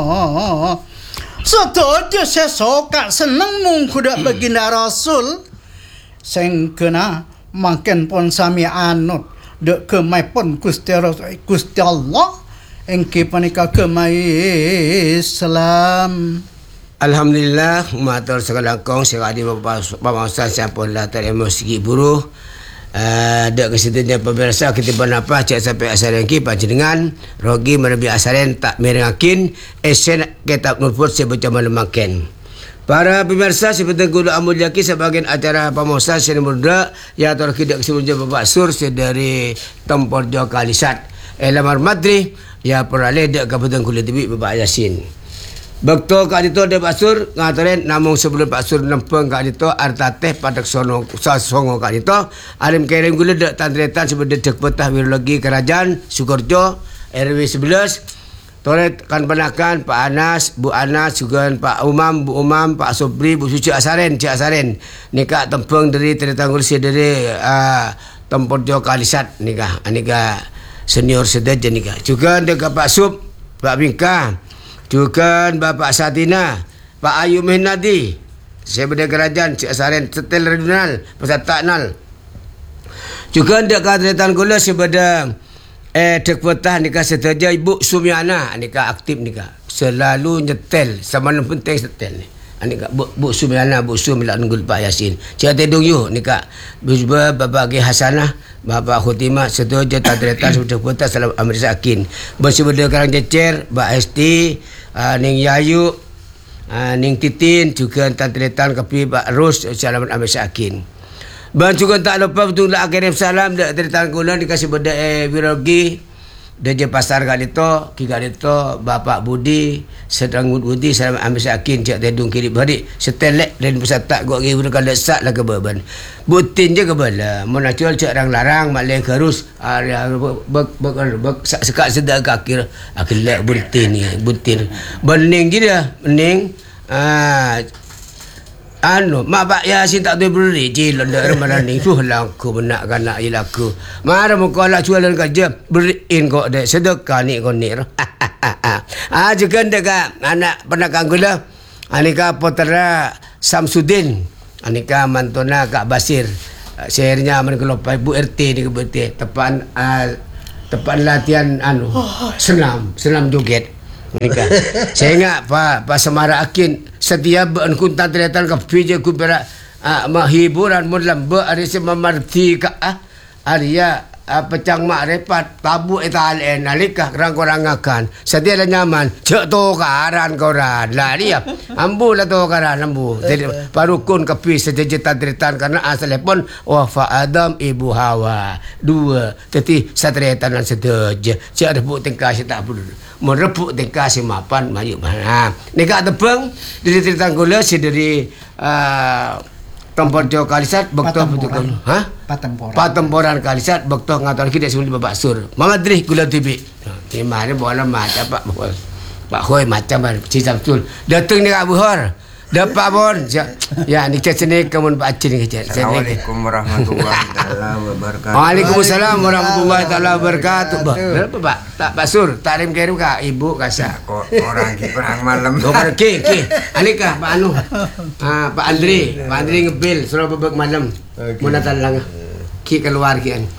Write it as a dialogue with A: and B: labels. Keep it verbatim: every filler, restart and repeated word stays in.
A: Setuju saya suka seneng mung kuda baginda Rasul. Sing kena makin pun sami anut dek kemai pun Gusti Rasul Gusti Allah engke panika kemai Islam.
B: Alhamdulillah, matur segala kong sekali Bapak Ustaz siapa lah terima segi buruh. Uh, dek kesetujuan pemirsa ketiban apa cak sampai asaran ki panjenengan rogi merebi asaran tak merengakin esen kitab nurput sebaca malemaken. Para pemirsa seperti gula amulyaki sebagian acara pamosa seni muda ya atur kidak sebelumnya Bapak Sur dari Tempor Jo Kalisat Elamar Madri ya perale dek kabupaten Kulit Tebi Bapak Yasin. Bekto Kak Dito de Pak Sur ngatarin namung sebelum Pak Sur nempeng Kak Dito arta teh padak sono songo Kak Dito alim kereng gula dek tandretan sebagai dek petah wirologi kerajaan Sukorjo R W sebelas toret kan penakan Pak Anas Bu Anas juga Pak Umam Bu Umam Pak Sobri Bu Suci Asaren Cik Asaren nikah tempeng dari Teretanggul dari uh, Tempur Jo Kalisat nikah nikah senior sedaja nikah juga dekat Pak Sub Pak Bingka juga Bapak Satina, Pak Ayu Mehnadi, saya berdaya kerajaan Cik Asaren setel regional peserta nal. Juga ada kadretan gula sebeda eh dek petah nikah seteja Ibu Sumiana nikah aktif nikah selalu nyetel sama penting setel ni. Nikah Bu, Bu Sumiana Bu Sum lah nunggul Pak Yasin. Cik Tedung yu nikah Bujba Bapak Ki Hasanah Bapak Khotimah seteja kadretan sebeda petah salam Amir Sakin. Bersebeda karang cecer Mbak Esti Uh, Ning Yayu uh, Ning Titin juga tantretan kepi Pak Rus Salaman Amir Sakin. Dan juga tak lupa betul lah akirim salam dak tantretan kulan dikasih benda eh biologi Deje Pasar Galito Ki Galito Bapak Budi sedang Budi Salaman Amir Sakin Cik Tedung Kirip Hari setelek dan peserta gua gi budak lesak lah ke beban butin je ke bala menacul cak orang larang maleng kerus area bek bek bek sekat sedar kaki akilak butin ni butin bening je dah bening ah anu mak Pak Yasin tak tahu beri cilon dak ramadan ni suh lah aku benak kanak je laku mara muka lah jualan kerja beriin kok dek sedekah ni kau ni ah juga dekat anak penakan gula anika potera Samsudin anika mantona Kak Basir sehernya mengelopai Bu R T di Bu R T tepan uh, tepan latihan anu senam senam joget anika saya ingat Pak Pak Semara Akin setiap berkuntan terlihat ke pija ku berak uh, hiburan mulam be ada semamarti ka ah Arya uh, pecang mak repat tabu eta alen nalikah kerang korang akan sedia dan nyaman cek to karan koran lah dia ambu lah to karan ambu parukun kepi sejejetan teritan karena asal telepon wafa Adam Ibu Hawa dua teti satriatan dan sedeje cek ada buk tingkah si tak perlu merebuk tingkah si mapan mayuk mana nikah tebeng dari teritan gula si dari uh, Tempor Jo Kalisat bekto betul ha
A: Patemporan
B: Patemporan Kalisat bekto ngatur kita sebelum Bapak Sur Mamadri Gula T V di mana boleh macam Pak Pak Hoi macam si Samsul datang ni Kak Buhor dapat pun ya ni cek sini kemun Pak Acin ke cek
C: Assalamualaikum warahmatullahi taala wabarakatuh.
B: Waalaikumsalam warahmatullahi taala wabarakatuh. Berapa Pak? Tak Pak Sur, tarim kirim Kak Ibu kasar.
C: Kok orang ki perang malam.
B: Bukan ki ki. Anika Pak Anu. Ah Pak Andri, Pak Andri ngebil suruh bebek malam. Mun datang lang. Ki keluar ki an.